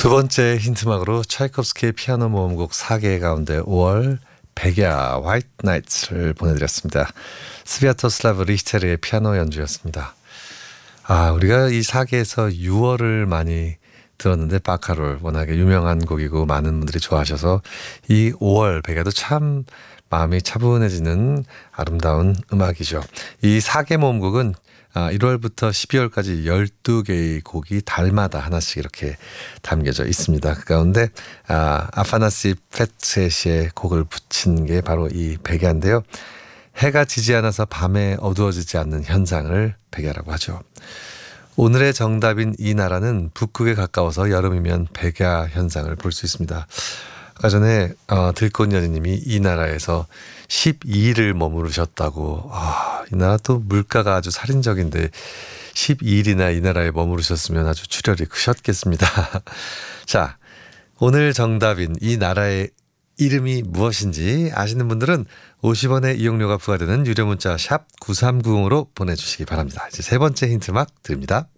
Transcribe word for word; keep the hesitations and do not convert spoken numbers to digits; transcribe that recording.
두 번째 힌트막으로 차이콥스키의 피아노 모음곡 네 개 가운데 오월 백야 화이트 나이츠를 보내드렸습니다. 스비아토슬라브 리히테르의 피아노 연주였습니다. 아, 우리가 이 네 개에서 유월을 많이 들었는데 바카롤 워낙에 유명한 곡이고 많은 분들이 좋아하셔서 이 오월 백야도 참 마음이 차분해지는 아름다운 음악이죠. 이 네 개 모음곡은 일월부터 십이월까지 열두 개의 곡이 달마다 하나씩 이렇게 담겨져 있습니다. 그 가운데 아, 아파나시 페트세시의 곡을 붙인 게 바로 이 백야인데요. 해가 지지 않아서 밤에 어두워지지 않는 현상을 백야라고 하죠. 오늘의 정답인 이 나라는 북극에 가까워서 여름이면 백야 현상을 볼 수 있습니다. 아까 전에 어, 들꽃연희님이 이 나라에서 십이 일을 머무르셨다고. 아, 이 나라 또 물가가 아주 살인적인데 십이 일이나 이 나라에 머무르셨으면 아주 출혈이 크셨겠습니다. 자, 오늘 정답인 이 나라의 이름이 무엇인지 아시는 분들은 오십 원의 이용료가 부과되는 유료 문자 샵 구삼구공으로 보내주시기 바랍니다. 이제 세 번째 힌트막 드립니다.